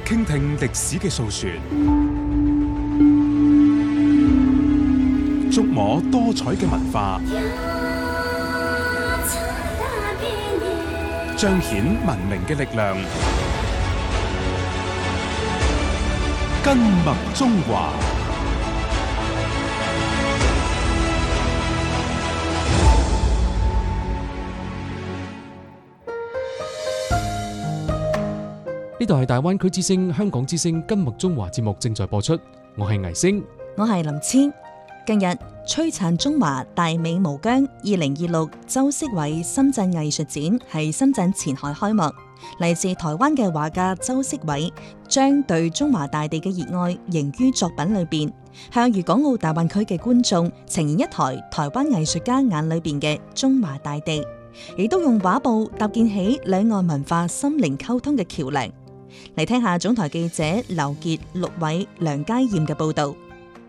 傾聽歷史嘅訴說，觸摸多彩嘅文化，彰顯文明嘅力量，根脈中華。 呢度係大灣區之聲、香港之聲根脈中華節目正在播出，我係倪星， 我係林千。近日璀璨中華大美無疆2026周式偉深圳藝術展喺深圳前海開幕。嚟自台灣嘅畫家周式偉將對中華大地嘅熱愛凝於作品裏邊，向粵港澳大灣區嘅觀眾呈現一台台灣藝術家眼裏邊嘅中華大地，亦都用畫布搭建起兩岸文化心靈溝通嘅橋樑。嚟聽下總台記者劉傑、陸偉、梁家燕嘅報道。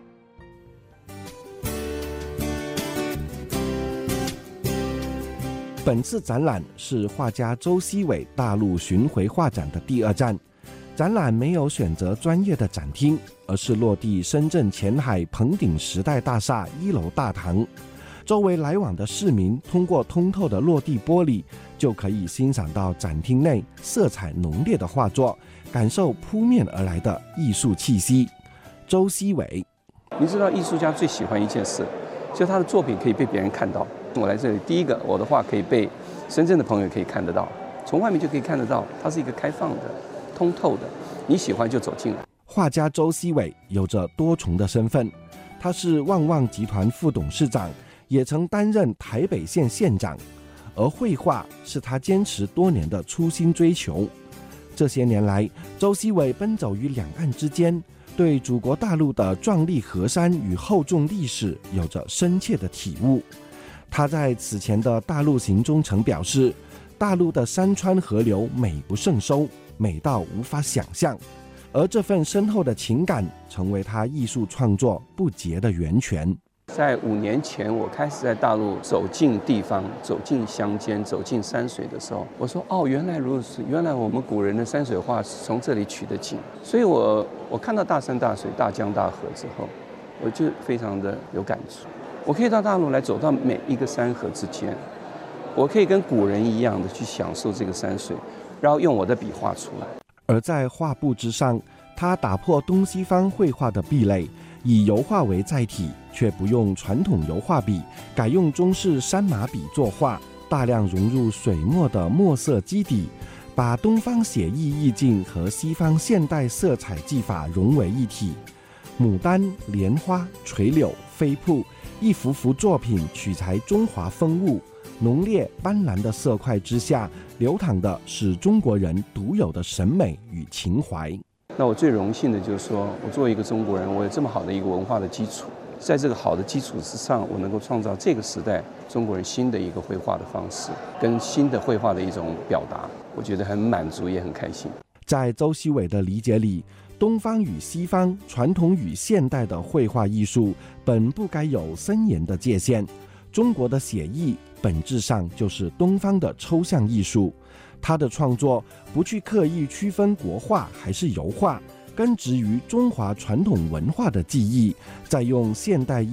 本次展覽是畫家周式偉大陸巡迴畫展的第二站。展覽沒有選擇專業的展廳，而是落地深圳前海鵬鼎時代大廈1樓大堂。周圍來往的市民通過通透的落地玻璃，就可以欣賞到展廳內色彩濃烈的畫作，感受撲面而來的藝術氣息。周式偉， 你知道藝術家最喜歡一件事，就他的作品可以被別人看到。我來這裡，第一個我的畫可以被深圳的朋友可以看得到，從外面就可以看得到，它是一個開放的、通透的，你喜歡就走進來。 畫家周式偉有着多重的身份，他是旺旺集團副董事長，也曾擔任台北縣縣長，而繪畫是他堅持多年的初心追求。這些年來，周式偉奔走於兩岸之間，對祖國大陸的壯麗河山與厚重歷史有着深切的體悟。他在此前的大陸行中曾表示，大陸的山川河流美不勝收，美到無法想象，而這份深厚的情感成為他藝術創作不竭的源泉。 在5年前，我開始在大陸走進地方、走進鄉間、走進山水的時候，我說：哦，原來如此，原來我們古人的山水畫是從這裡取的景。所以我看到大山大水、大江大河之後，我就非常的有感觸。我可以到大陸來，走到每一個山河之間，我可以跟古人一樣的去享受這個山水，然後用我的筆畫出來。 而在畫布之上，他打破東西方繪畫的壁壘，以油畫為載體，卻不用傳統油畫筆，改用中式山馬筆作畫，大量融入水墨的墨色基底，把東方寫意意境和西方現代色彩技法融為一體。牡丹、蓮花、垂柳、飛瀑，一幅幅作品取材中華風物，濃烈斑斕的色塊之下，流淌的是中國人獨有的審美與情懷。 那我最榮幸的就是說，我作為一個中國人，我有這麼好的一個文化的基礎，在這個好的基礎之上，我能夠創造這個時代中國人新的一個繪畫的方式，跟新的繪畫的一種表達，我覺得很滿足，也很開心。 在周式偉的理解裡，東方與西方、傳統與現代的繪畫藝術本不該有森嚴的界限。中國的寫意本質上就是東方的抽象藝術，他的創作不去刻意區分國畫還是油畫，根植於中華傳統文化的記憶，再用現代